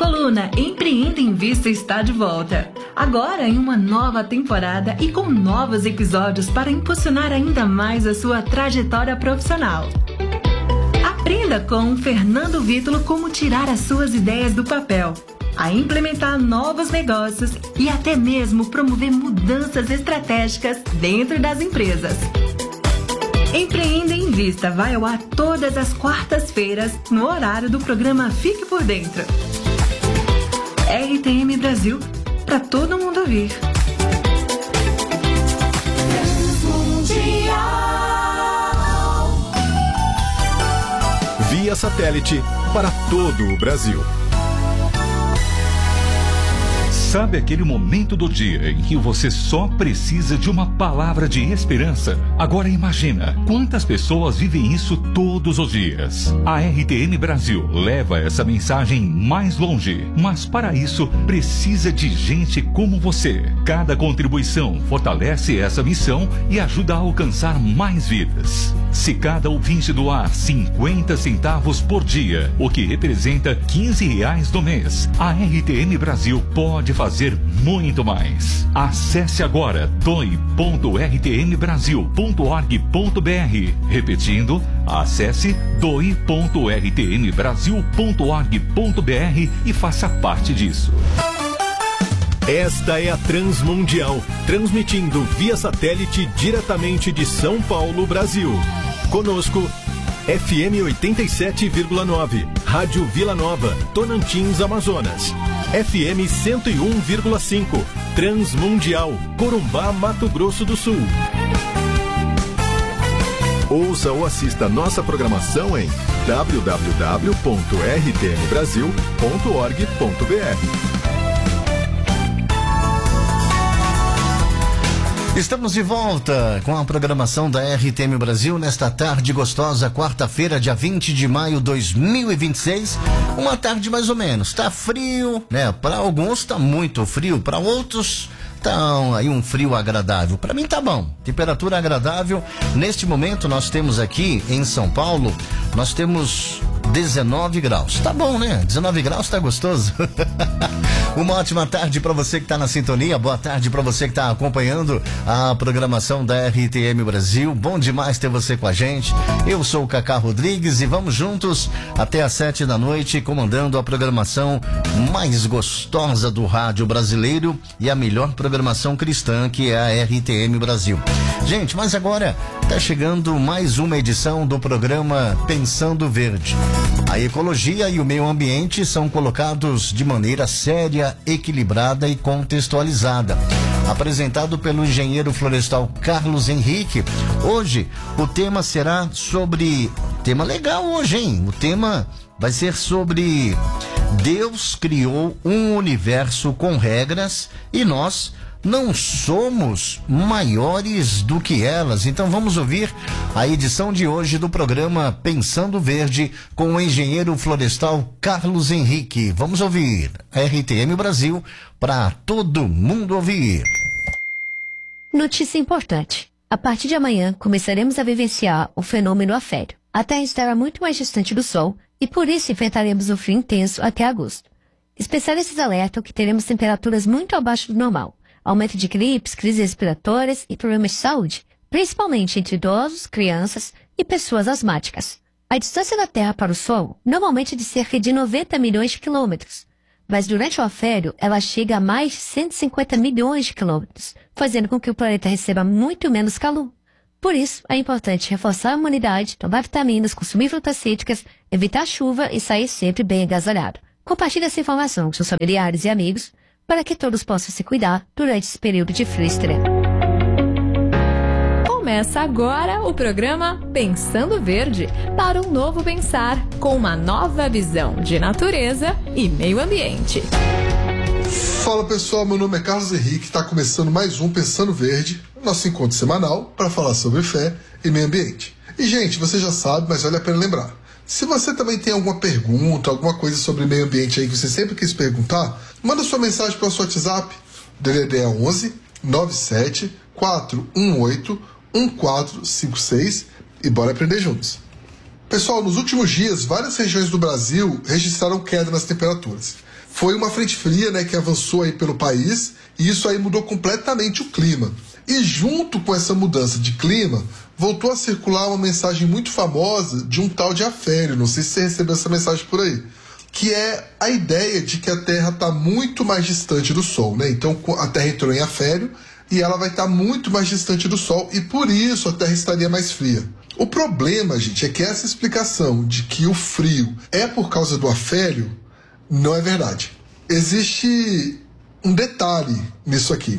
coluna Empreenda em Vista está de volta. Agora em uma nova temporada e com novos episódios para impulsionar ainda mais a sua trajetória profissional. Aprenda com Fernando Vítulo como tirar as suas ideias do papel, a implementar novos negócios e até mesmo promover mudanças estratégicas dentro das empresas. Empreenda em Vista vai ao ar todas as quartas-feiras no horário do programa Fique por Dentro. RTM Brasil, para todo mundo ouvir. Via satélite para todo o Brasil. Sabe aquele momento do dia em que você só precisa de uma palavra de esperança? Agora imagina quantas pessoas vivem isso todos os dias. A RTM Brasil leva essa mensagem mais longe, mas para isso precisa de gente como você. Cada contribuição fortalece essa missão e ajuda a alcançar mais vidas. Se cada ouvinte doar 50 centavos por dia, o que representa R$15 no mês, a RTM Brasil pode fazer muito mais. Acesse agora doe.rtmbrasil.org.br. Repetindo, acesse doe.rtmbrasil.org.br e faça parte disso. Esta é a Transmundial, transmitindo via satélite diretamente de São Paulo, Brasil. Conosco, FM 87,9, Rádio Vila Nova, Tonantins, Amazonas. FM 101,5, Transmundial, Corumbá, Mato Grosso do Sul. Ouça ou assista nossa programação em www.rtmbrasil.org.br. Estamos de volta com a programação da RTM Brasil nesta tarde gostosa, quarta-feira, dia 20 de maio de 2026. Uma tarde mais ou menos. Tá frio, né? Para alguns tá muito frio, para outros tá aí um frio agradável. Para mim tá bom. Temperatura agradável. Neste momento nós temos aqui em São Paulo, nós temos 19 graus. Tá bom, né? 19 graus tá gostoso. Uma ótima tarde para você que está na sintonia, boa tarde para você que está acompanhando a programação da RTM Brasil. Bom demais ter você com a gente. Eu sou o Cacá Rodrigues e vamos juntos até às 7 da noite comandando a programação mais gostosa do rádio brasileiro e a melhor programação cristã que é a RTM Brasil. Gente, mas agora está chegando mais uma edição do programa Pensando Verde. A ecologia e o meio ambiente são colocados de maneira séria, equilibrada e contextualizada. Apresentado pelo engenheiro florestal Carlos Henrique, hoje o tema será sobre... Tema legal hoje, hein? O tema vai ser sobre Deus criou um universo com regras e nós não somos maiores do que elas. Então vamos ouvir a edição de hoje do programa Pensando Verde com o engenheiro florestal Carlos Henrique. Vamos ouvir a RTM Brasil para todo mundo ouvir. Notícia importante. A partir de amanhã começaremos a vivenciar o fenômeno afério. A Terra estará muito mais distante do Sol e por isso enfrentaremos o frio intenso até agosto. Especialistas alertam que teremos temperaturas muito abaixo do normal, aumento de gripes, crises respiratórias e problemas de saúde, principalmente entre idosos, crianças e pessoas asmáticas. A distância da Terra para o Sol normalmente é de cerca de 90 milhões de quilômetros, mas durante o afério ela chega a mais de 150 milhões de quilômetros, fazendo com que o planeta receba muito menos calor. Por isso, é importante reforçar a imunidade, tomar vitaminas, consumir frutas cítricas, evitar chuva e sair sempre bem agasalhado. Compartilhe essa informação com seus familiares e amigos, para que todos possam se cuidar durante esse período de frio extremo. Começa agora o programa Pensando Verde, para um novo pensar, com uma nova visão de natureza e meio ambiente. Fala pessoal, meu nome é Carlos Henrique, está começando mais um Pensando Verde, nosso encontro semanal para falar sobre fé e meio ambiente. E gente, você já sabe, mas vale a pena lembrar. Se você também tem alguma pergunta, alguma coisa sobre meio ambiente aí que você sempre quis perguntar, manda sua mensagem para o nosso WhatsApp, DDD é 11 97 418 1456 e bora aprender juntos. Pessoal, nos últimos dias, várias regiões do Brasil registraram queda nas temperaturas. Foi uma frente fria, né, que avançou aí pelo país, e isso aí mudou completamente o clima. E junto com essa mudança de clima, voltou a circular uma mensagem muito famosa de um tal de Afério, não sei se você recebeu essa mensagem por aí, que é a ideia de que a Terra está muito mais distante do Sol, né? Então a Terra entrou em Afério e ela vai estar muito mais distante do Sol e por isso a Terra estaria mais fria. O problema, gente, é que essa explicação de que o frio é por causa do Afério não é verdade. Existe um detalhe nisso aqui.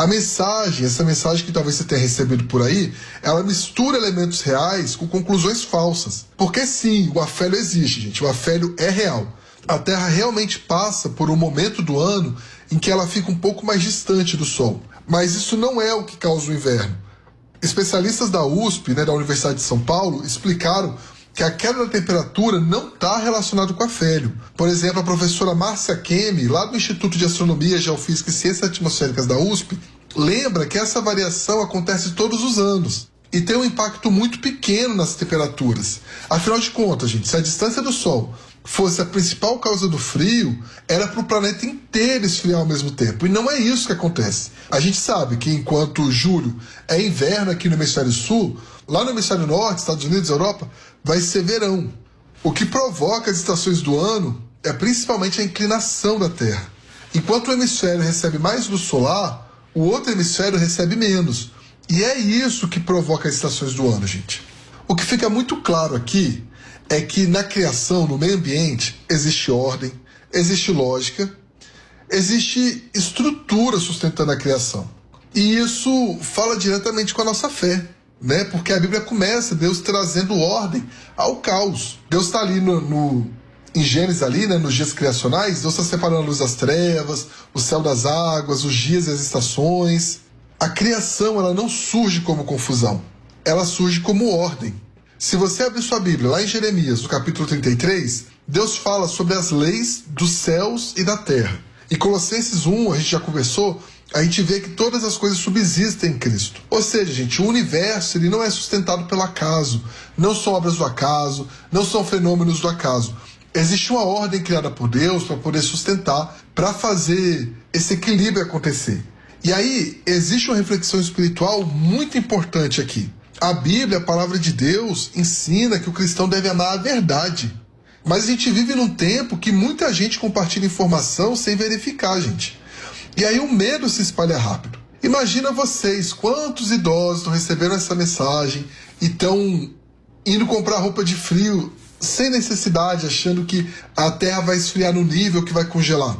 Essa mensagem que talvez você tenha recebido por aí, ela mistura elementos reais com conclusões falsas. Porque sim, o afélio existe, gente. O afélio é real. A Terra realmente passa por um momento do ano em que ela fica um pouco mais distante do Sol. Mas isso não é o que causa o inverno. Especialistas da USP, né, da Universidade de São Paulo, explicaram que a queda da temperatura não está relacionada com afélio. Por exemplo, a professora Márcia Kemi, lá do Instituto de Astronomia, Geofísica e Ciências Atmosféricas da USP, lembra que essa variação acontece todos os anos e tem um impacto muito pequeno nas temperaturas. Afinal de contas, gente, se a distância do Sol fosse a principal causa do frio, era para o planeta inteiro esfriar ao mesmo tempo. E não é isso que acontece. A gente sabe que enquanto julho é inverno aqui no hemisfério sul, lá no hemisfério norte, Estados Unidos, Europa, vai ser verão. O que provoca as estações do ano é principalmente a inclinação da Terra. Enquanto o hemisfério recebe mais luz solar, o outro hemisfério recebe menos. E é isso que provoca as estações do ano, gente. O que fica muito claro aqui é que na criação, no meio ambiente, existe ordem, existe lógica, existe estrutura sustentando a criação. E isso fala diretamente com a nossa fé, né? Porque a Bíblia começa Deus trazendo ordem ao caos. Deus está ali em Gênesis, ali, né, nos dias criacionais, Deus está separando a luz das trevas, o céu das águas, os dias e as estações. A criação, ela não surge como confusão, ela surge como ordem. Se você abrir sua Bíblia, lá em Jeremias, no capítulo 33, Deus fala sobre as leis dos céus e da terra. E Colossenses 1, a gente já conversou, a gente vê que todas as coisas subsistem em Cristo. Ou seja, gente, o universo ele não é sustentado pelo acaso, não são obras do acaso, não são fenômenos do acaso. Existe uma ordem criada por Deus para poder sustentar, para fazer esse equilíbrio acontecer. E aí, existe uma reflexão espiritual muito importante aqui. A Bíblia, a palavra de Deus, ensina que o cristão deve amar a verdade. Mas a gente vive num tempo que muita gente compartilha informação sem verificar, gente. E aí o medo se espalha rápido. Imagina vocês, quantos idosos não receberam essa mensagem e estão indo comprar roupa de frio sem necessidade, achando que a Terra vai esfriar no nível que vai congelar.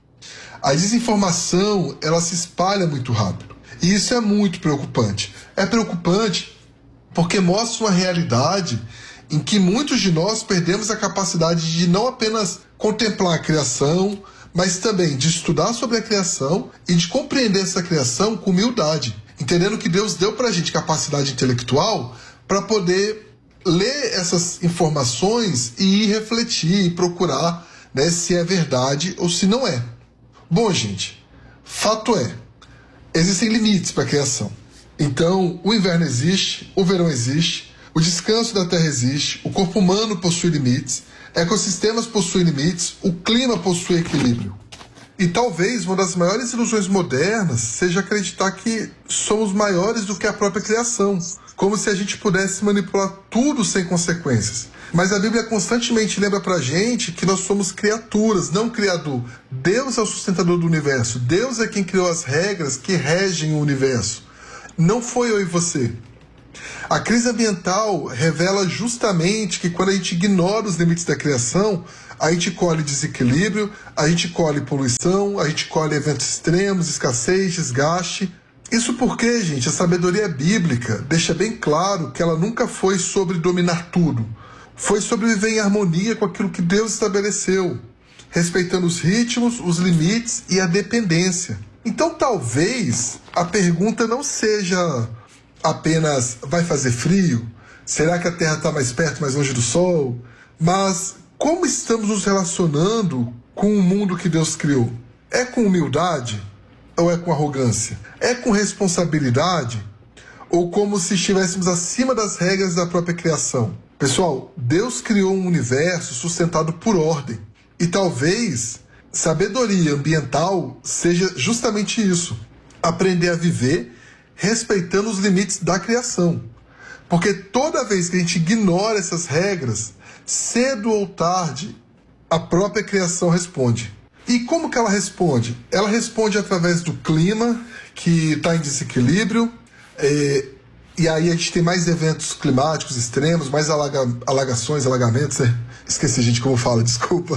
A desinformação, ela se espalha muito rápido. E isso é muito preocupante. É preocupante porque mostra uma realidade em que muitos de nós perdemos a capacidade de não apenas contemplar a criação, mas também de estudar sobre a criação e de compreender essa criação com humildade, entendendo que Deus deu para a gente capacidade intelectual para poder ler essas informações e ir refletir e procurar, né, se é verdade ou se não é. Bom, gente, fato é, existem limites para a criação. Então, o inverno existe, o verão existe, o descanso da Terra existe, o corpo humano possui limites, ecossistemas possuem limites, o clima possui equilíbrio. E talvez uma das maiores ilusões modernas seja acreditar que somos maiores do que a própria criação, como se a gente pudesse manipular tudo sem consequências. Mas a Bíblia constantemente lembra pra gente que nós somos criaturas, não criador. Deus é o sustentador do universo, Deus é quem criou as regras que regem o universo. Não foi eu e você. A crise ambiental revela justamente que quando a gente ignora os limites da criação, a gente colhe desequilíbrio, a gente colhe poluição, a gente colhe eventos extremos, escassez, desgaste. Isso porque, gente, a sabedoria bíblica deixa bem claro que ela nunca foi sobre dominar tudo. Foi sobre viver em harmonia com aquilo que Deus estabeleceu, respeitando os ritmos, os limites e a dependência. Então, talvez a pergunta não seja apenas vai fazer frio? Será que a Terra está mais perto, mais longe do Sol? Mas como estamos nos relacionando com o mundo que Deus criou? É com humildade ou é com arrogância? É com responsabilidade ou como se estivéssemos acima das regras da própria criação? Pessoal, Deus criou um universo sustentado por ordem. E talvez sabedoria ambiental seja justamente isso: aprender a viver respeitando os limites da criação. Porque toda vez que a gente ignora essas regras, cedo ou tarde, a própria criação responde. E como que ela responde? Ela responde através do clima, que está em desequilíbrio, e aí a gente tem mais eventos climáticos extremos, mais alagações, alagamentos. Esqueci, gente, como fala, desculpa.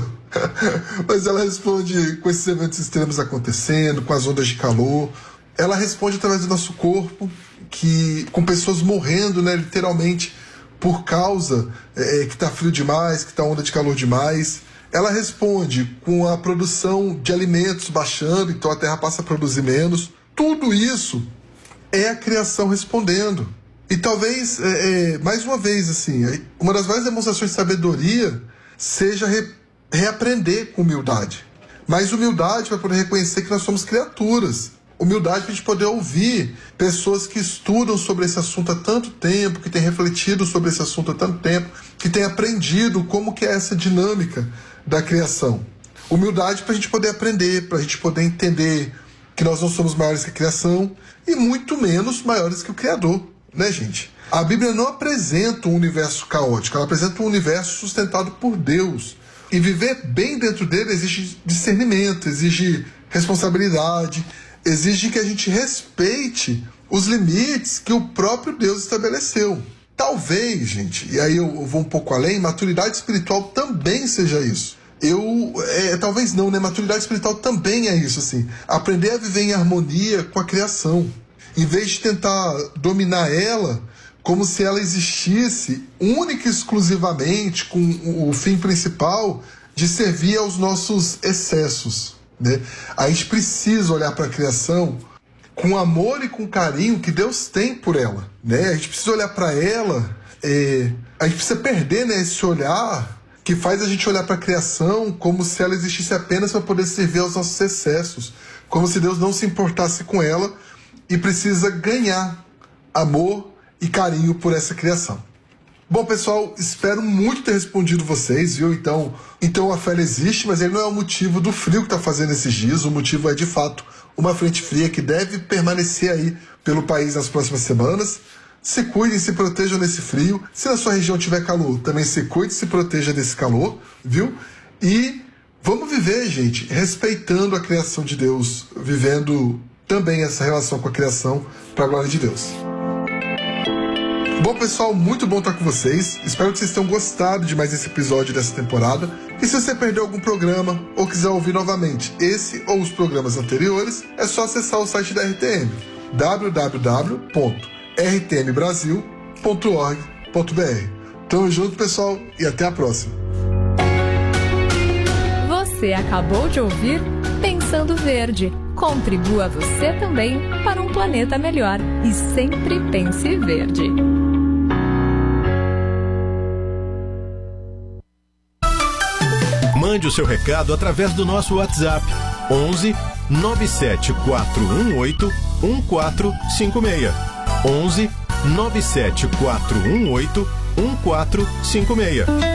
Mas ela responde com esses eventos extremos acontecendo, com as ondas de calor. Ela responde através do nosso corpo, com pessoas morrendo, né, literalmente, por causa que está frio demais, que está onda de calor demais. Ela responde com a produção de alimentos baixando, então a Terra passa a produzir menos. Tudo isso é a criação respondendo. E talvez, mais uma vez, assim, uma das várias demonstrações de sabedoria seja reaprender com humildade. Mas humildade para poder reconhecer que nós somos criaturas. Humildade para a gente poder ouvir pessoas que estudam sobre esse assunto há tanto tempo, que têm refletido sobre esse assunto há tanto tempo, que têm aprendido como que é essa dinâmica da criação. Humildade para a gente poder aprender, para a gente poder entender que nós não somos maiores que a criação e muito menos maiores que o Criador, né, gente? A Bíblia não apresenta um universo caótico, ela apresenta um universo sustentado por Deus. E viver bem dentro dele exige discernimento, exige responsabilidade, exige que a gente respeite os limites que o próprio Deus estabeleceu. Talvez, gente, e aí eu vou um pouco além, maturidade espiritual também seja isso. Talvez não, né? Maturidade espiritual também é isso, assim. Aprender a viver em harmonia com a criação. Em vez de tentar dominar ela como se ela existisse única e exclusivamente com o fim principal de servir aos nossos excessos, né? A gente precisa olhar para a criação com amor e com carinho que Deus tem por ela, né? A gente precisa olhar para ela, a gente precisa perder, né, esse olhar que faz a gente olhar para a criação como se ela existisse apenas para poder servir aos nossos excessos, como se Deus não se importasse com ela e precisa ganhar amor e carinho por essa criação. Bom, pessoal, espero muito ter respondido vocês, viu? Então a fé existe, mas ele não é o motivo do frio que está fazendo esses dias. O motivo é, de fato, uma frente fria que deve permanecer aí pelo país nas próximas semanas. Se cuidem, se protejam desse frio. Se na sua região tiver calor, também se cuide, se proteja desse calor, viu? E vamos viver, gente, respeitando a criação de Deus, vivendo também essa relação com a criação para a glória de Deus. Bom, pessoal, muito bom estar com vocês. Espero que vocês tenham gostado de mais esse episódio dessa temporada. E se você perdeu algum programa ou quiser ouvir novamente esse ou os programas anteriores, é só acessar o site da RTM, www.rtmbrasil.org.br. Tamo junto, pessoal, e até a próxima. Você acabou de ouvir Pensando Verde. Contribua você também para um planeta melhor e sempre pense verde. Mande o seu recado através do nosso WhatsApp 11 97418 1456. 11 97418 1456.